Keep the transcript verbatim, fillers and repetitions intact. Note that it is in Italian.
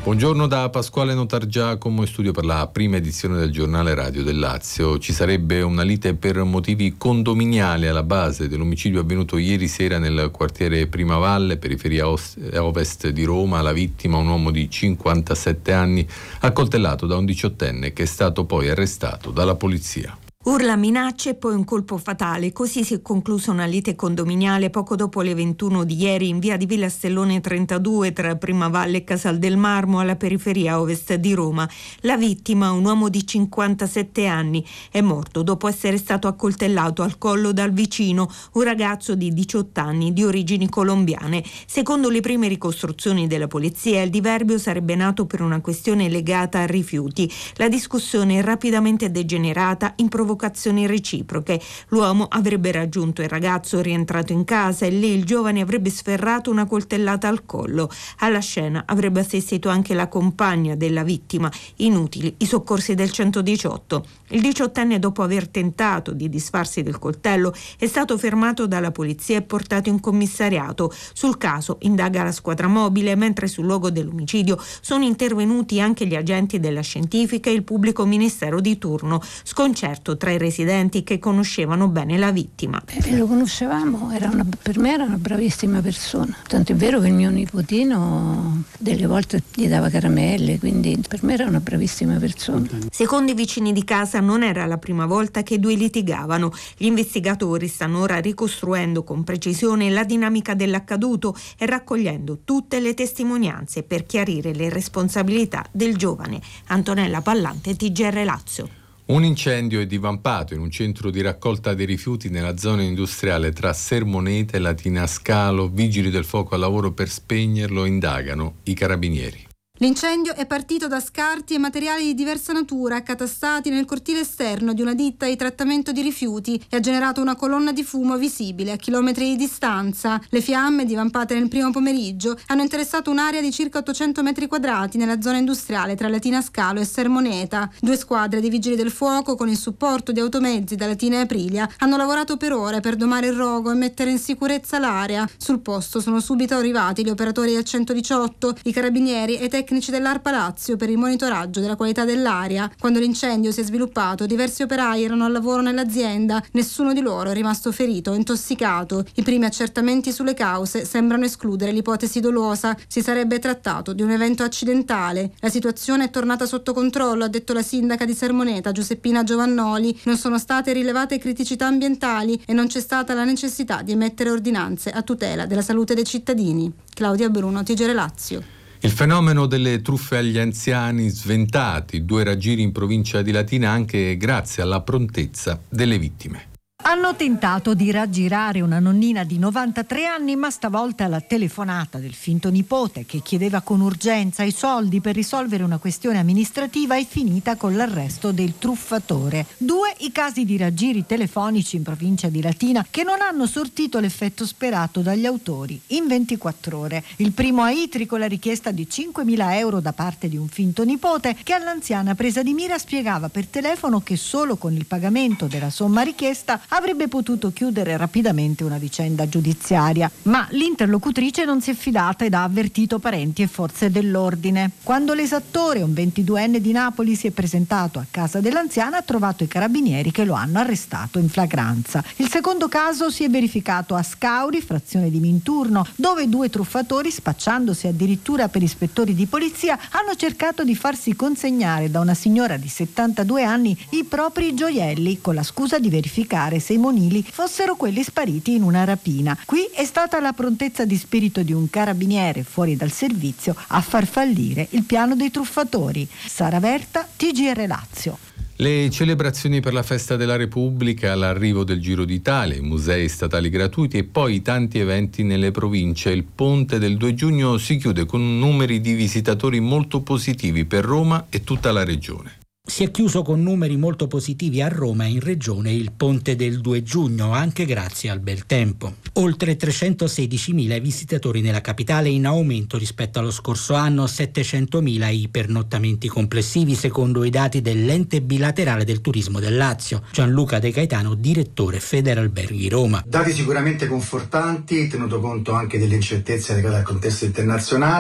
Buongiorno da Pasquale Notargiacomo in studio per la prima edizione del giornale radio del Lazio. Ci sarebbe una lite per motivi condominiali alla base dell'omicidio avvenuto ieri sera nel quartiere Primavalle, periferia ovest di Roma. La vittima, un uomo di cinquantasette anni, accoltellato da un diciottenne che è stato poi arrestato dalla polizia. Urla, minacce e poi un colpo fatale. Così si è conclusa una lite condominiale poco dopo le ventuno di ieri in via di Villa Stellone trentadue tra Primavalle e Casal del Marmo alla periferia ovest di Roma. La vittima, un uomo di cinquantasette anni, è morto dopo essere stato accoltellato al collo dal vicino, un ragazzo di diciotto anni di origini colombiane. Secondo le prime ricostruzioni della polizia, il diverbio sarebbe nato per una questione legata a rifiuti. La discussione è rapidamente degenerata in provocazione reciproche. L'uomo avrebbe raggiunto il ragazzo rientrato in casa e lì il giovane avrebbe sferrato una coltellata al collo. Alla scena avrebbe assistito anche la compagna della vittima. Inutili i soccorsi del centodiciotto. Il diciottenne, dopo aver tentato di disfarsi del coltello, è stato fermato dalla polizia e portato in commissariato. Sul caso indaga la squadra mobile, mentre sul luogo dell'omicidio sono intervenuti anche gli agenti della scientifica e il pubblico ministero di turno. Sconcerto tra i residenti che conoscevano bene la vittima. Eh, lo conoscevamo, era una, per me era una bravissima persona, tanto è vero che il mio nipotino delle volte gli dava caramelle, quindi per me era una bravissima persona. Secondo i vicini di casa non era la prima volta che i due litigavano. Gli investigatori stanno ora ricostruendo con precisione la dinamica dell'accaduto e raccogliendo tutte le testimonianze per chiarire le responsabilità del giovane. Antonella Pallante, T G R Lazio. Un incendio è divampato in un centro di raccolta dei rifiuti nella zona industriale tra Sermoneta e Latina Scalo. Vigili del fuoco al lavoro per spegnerlo, indagano i carabinieri. L'incendio è partito da scarti e materiali di diversa natura accatastati nel cortile esterno di una ditta di trattamento di rifiuti e ha generato una colonna di fumo visibile a chilometri di distanza. Le fiamme, divampate nel primo pomeriggio, hanno interessato un'area di circa ottocento metri quadrati nella zona industriale tra Latina Scalo e Sermoneta. Due squadre di vigili del fuoco, con il supporto di automezzi da Latina e Aprilia, hanno lavorato per ore per domare il rogo e mettere in sicurezza l'area. Sul posto sono subito arrivati gli operatori del centodiciotto, i carabinieri e i tecnici tecnici dell'ARPA Lazio per il monitoraggio della qualità dell'aria. Quando l'incendio si è sviluppato, diversi operai erano al lavoro nell'azienda. Nessuno di loro è rimasto ferito o intossicato. I primi accertamenti sulle cause sembrano escludere l'ipotesi dolosa. Si sarebbe trattato di un evento accidentale. La situazione è tornata sotto controllo, ha detto la sindaca di Sermoneta, Giuseppina Giovannoli. Non sono state rilevate criticità ambientali e non c'è stata la necessità di emettere ordinanze a tutela della salute dei cittadini. Claudia Bruno, T G R Lazio. Il fenomeno delle truffe agli anziani sventati, due raggiri in provincia di Latina anche grazie alla prontezza delle vittime. Hanno tentato di raggirare una nonnina di novantatré anni, ma stavolta la telefonata del finto nipote che chiedeva con urgenza i soldi per risolvere una questione amministrativa è finita con l'arresto del truffatore. Due i casi di raggiri telefonici in provincia di Latina che non hanno sortito l'effetto sperato dagli autori in ventiquattro ore. Il primo a Itri con la richiesta di cinquemila euro da parte di un finto nipote che all'anziana presa di mira spiegava per telefono che solo con il pagamento della somma richiesta avrebbe potuto chiudere rapidamente una vicenda giudiziaria, ma l'interlocutrice non si è fidata ed ha avvertito parenti e forze dell'ordine. Quando l'esattore, un ventiduenne di Napoli, si è presentato a casa dell'anziana, ha trovato i carabinieri che lo hanno arrestato in flagranza. Il secondo caso si è verificato a Scauri, frazione di Minturno, dove due truffatori, spacciandosi addirittura per ispettori di polizia, hanno cercato di farsi consegnare da una signora di settantadue anni i propri gioielli con la scusa di verificare se i monili fossero quelli spariti in una rapina. Qui è stata la prontezza di spirito di un carabiniere fuori dal servizio a far fallire il piano dei truffatori. Sara Verta, T G R Lazio. Le celebrazioni per la festa della Repubblica, l'arrivo del Giro d'Italia, i musei statali gratuiti e poi i tanti eventi nelle province. Il ponte del due giugno si chiude con numeri di visitatori molto positivi per Roma e tutta la regione. Si è chiuso con numeri molto positivi a Roma e in regione il ponte del due giugno, anche grazie al bel tempo. Oltre trecentosedicimila i visitatori nella capitale, in aumento rispetto allo scorso anno, settecentomila i pernottamenti complessivi secondo i dati dell'ente bilaterale del turismo del Lazio. Gianluca De Gaetano, direttore Federalberghi Roma. Dati sicuramente confortanti, tenuto conto anche delle incertezze legate al contesto internazionale.